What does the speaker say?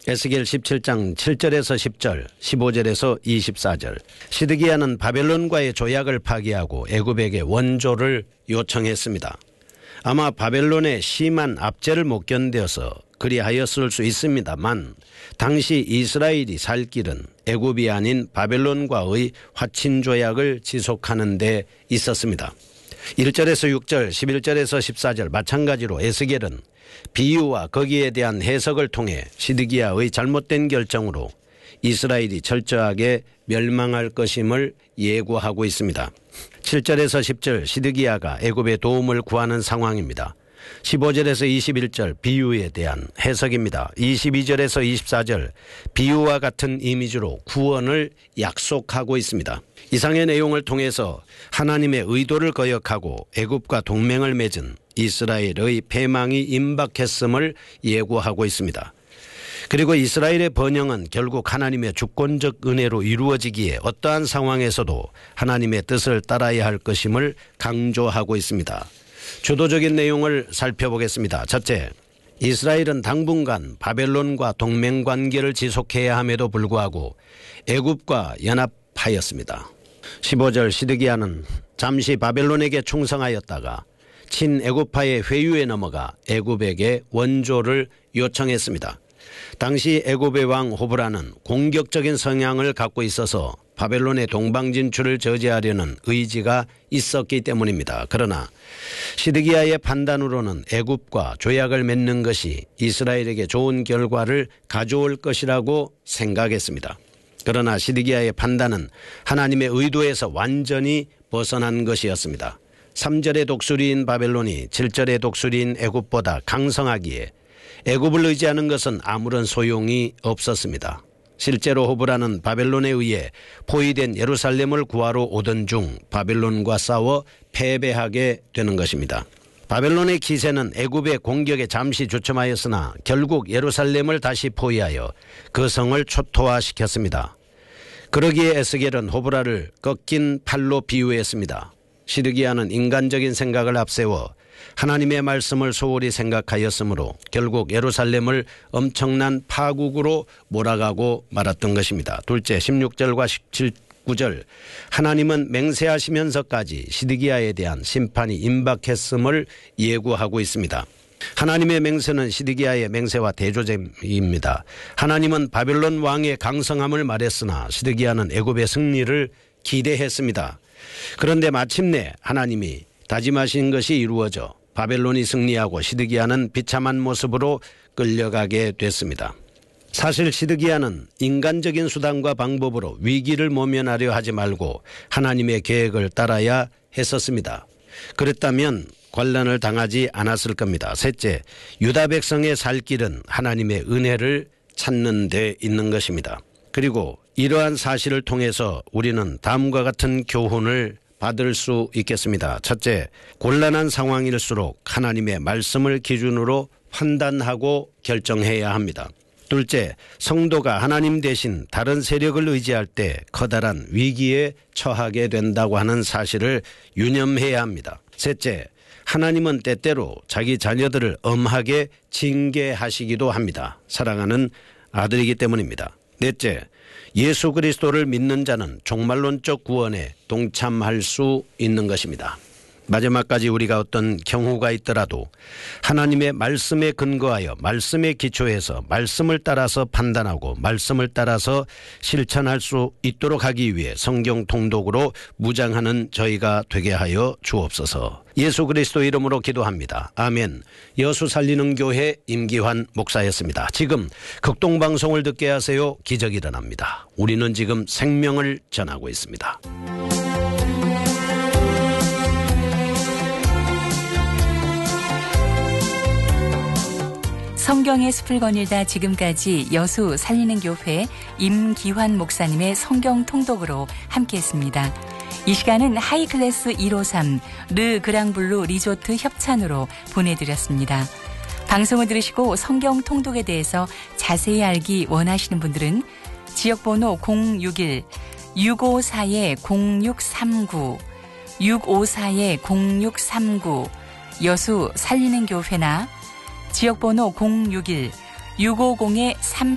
에스겔 17장 7절에서 10절, 15절에서 24절. 시드기야는 바벨론과의 조약을 파기하고 애굽에게 원조를 요청했습니다. 아마 바벨론의 심한 압제를 못 견뎌서 그리하였을 수 있습니다만 당시 이스라엘이 살 길은 애굽이 아닌 바벨론과의 화친 조약을 지속하는 데 있었습니다. 1절에서 6절, 11절에서 14절 마찬가지로 에스겔은 비유와 거기에 대한 해석을 통해 시드기야의 잘못된 결정으로 이스라엘이 철저하게 멸망할 것임을 예고하고 있습니다. 7절에서 10절 시드기야가 애굽의 도움을 구하는 상황입니다. 15절에서 21절 비유에 대한 해석입니다. 22절에서 24절 비유와 같은 이미지로 구원을 약속하고 있습니다. 이상의 내용을 통해서 하나님의 의도를 거역하고 애굽과 동맹을 맺은 이스라엘의 패망이 임박했음을 예고하고 있습니다. 그리고 이스라엘의 번영은 결국 하나님의 주권적 은혜로 이루어지기에 어떠한 상황에서도 하나님의 뜻을 따라야 할 것임을 강조하고 있습니다. 주도적인 내용을 살펴보겠습니다. 첫째, 이스라엘은 당분간 바벨론과 동맹관계를 지속해야 함에도 불구하고 애굽과 연합하였습니다. 15절 시드기야는 잠시 바벨론에게 충성하였다가 친애굽파의 회유에 넘어가 애굽에게 원조를 요청했습니다. 당시 애굽의 왕 호브라는 공격적인 성향을 갖고 있어서 바벨론의 동방 진출을 저지하려는 의지가 있었기 때문입니다. 그러나 시드기야의 판단으로는 애굽과 조약을 맺는 것이 이스라엘에게 좋은 결과를 가져올 것이라고 생각했습니다. 그러나 시드기야의 판단은 하나님의 의도에서 완전히 벗어난 것이었습니다. 3절의 독수리인 바벨론이 7절의 독수리인 애굽보다 강성하기에 애굽을 의지하는 것은 아무런 소용이 없었습니다. 실제로 호브라는 바벨론에 의해 포위된 예루살렘을 구하러 오던 중 바벨론과 싸워 패배하게 되는 것입니다. 바벨론의 기세는 애굽의 공격에 잠시 주춤하였으나 결국 예루살렘을 다시 포위하여 그 성을 초토화시켰습니다. 그러기에 에스겔은 호브라를 꺾인 팔로 비유했습니다. 시드기야는 인간적인 생각을 앞세워 하나님의 말씀을 소홀히 생각하였으므로 결국 예루살렘을 엄청난 파국으로 몰아가고 말았던 것입니다. 둘째, 16절과 19절 하나님은 맹세하시면서까지 시드기야에 대한 심판이 임박했음을 예고하고 있습니다. 하나님의 맹세는 시드기야의 맹세와 대조점입니다. 하나님은 바벨론 왕의 강성함을 말했으나 시드기야는 애굽의 승리를 기대했습니다. 그런데 마침내 하나님이 다짐하신 것이 이루어져 바벨론이 승리하고 시드기야는 비참한 모습으로 끌려가게 됐습니다. 사실 시드기야는 인간적인 수단과 방법으로 위기를 모면하려 하지 말고 하나님의 계획을 따라야 했었습니다. 그랬다면 관란을 당하지 않았을 겁니다. 셋째, 유다 백성의 살 길은 하나님의 은혜를 찾는 데 있는 것입니다. 그리고 이러한 사실을 통해서 우리는 다음과 같은 교훈을 받을 수 있겠습니다. 첫째, 곤란한 상황일수록 하나님의 말씀을 기준으로 판단하고 결정해야 합니다. 둘째, 성도가 하나님 대신 다른 세력을 의지할 때 커다란 위기에 처하게 된다고 하는 사실을 유념해야 합니다. 셋째, 하나님은 때때로 자기 자녀들을 엄하게 징계하시기도 합니다. 사랑하는 아들이기 때문입니다. 넷째, 예수 그리스도를 믿는 자는 종말론적 구원에 동참할 수 있는 것입니다. 마지막까지 우리가 어떤 경우가 있더라도 하나님의 말씀에 근거하여 말씀에 기초해서 말씀을 따라서 판단하고 말씀을 따라서 실천할 수 있도록 하기 위해 성경 통독으로 무장하는 저희가 되게 하여 주옵소서. 예수 그리스도 이름으로 기도합니다. 아멘. 여수 살리는 교회 임기환 목사였습니다. 지금 극동방송을 듣게 하세요. 기적이 일어납니다. 우리는 지금 생명을 전하고 있습니다. 성경의 숲을 거닐다 지금까지 여수 살리는 교회 임기환 목사님의 성경 통독으로 함께했습니다. 이 시간은 하이클래스 153 르 그랑블루 리조트 협찬으로 보내드렸습니다. 방송을 들으시고 성경 통독에 대해서 자세히 알기 원하시는 분들은 지역번호 061-654-0639 654-0639 여수 살리는 교회나 지역번호 061-650-38